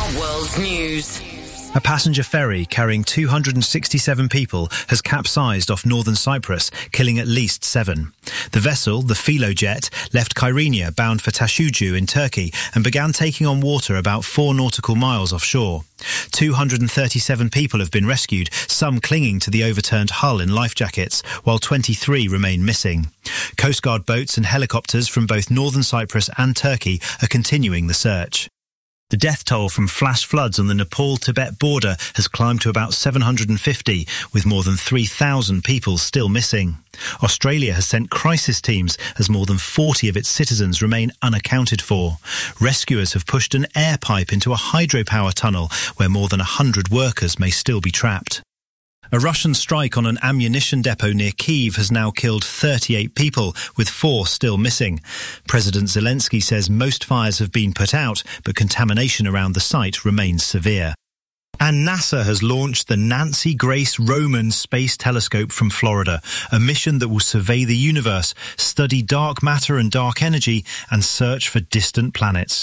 World News. A passenger ferry carrying 267 people has capsized off northern Cyprus, killing at least 7. The vessel, the Philojet, left Kyrenia bound for Tashucu in Turkey and began taking on water about 4 nautical miles offshore. 237 people have been rescued, some clinging to the overturned hull in life jackets, while 23 remain missing. Coast Guard boats and helicopters from both northern Cyprus and Turkey are continuing the search. The death toll from flash floods on the Nepal-Tibet border has climbed to about 750, with more than 3,000 people still missing. Australia has sent crisis teams as more than 40 of its citizens remain unaccounted for. Rescuers have pushed an air pipe into a hydropower tunnel where more than 100 workers may still be trapped. A Russian strike on an ammunition depot near Kyiv has now killed 38 people, with 4 still missing. President Zelensky says most fires have been put out, but contamination around the site remains severe. And NASA has launched the Nancy Grace Roman Space Telescope from Florida, a mission that will survey the universe, study dark matter and dark energy, and search for distant planets.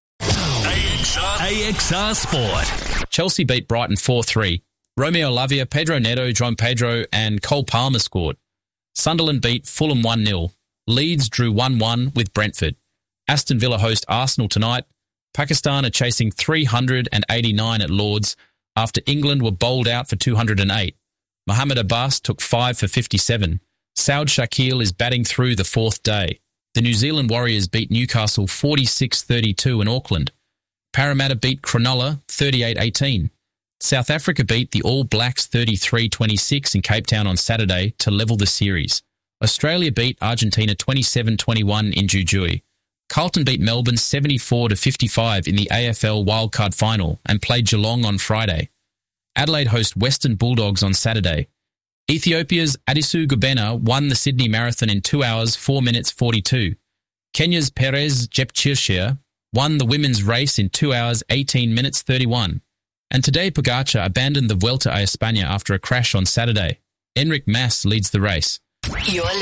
AXR Sport. Chelsea beat Brighton 4-3. Romeo Lavia, Pedro Neto, João Pedro and Cole Palmer scored. Sunderland beat Fulham 1-0. Leeds drew 1-1 with Brentford. Aston Villa host Arsenal tonight. Pakistan are chasing 389 at Lords after England were bowled out for 208. Mohammad Abbas took 5 for 57. Saud Shakil is batting through the 4th day. The New Zealand Warriors beat Newcastle 46-32 in Auckland. Parramatta beat Cronulla 38-18. South Africa beat the All Blacks 33-26 in Cape Town on Saturday to level the series. Australia beat Argentina 27-21 in Jujuy. Carlton beat Melbourne 74-55 in the AFL wildcard final and played Geelong on Friday. Adelaide host Western Bulldogs on Saturday. Ethiopia's Adisu Gubena won the Sydney Marathon in 2 hours, 4 minutes 42. Kenya's Perez Jepchirchir won the women's race in 2 hours, 18 minutes 31. And today Pogacar abandoned the Vuelta a España after a crash on Saturday. Enric Mas leads the race. You're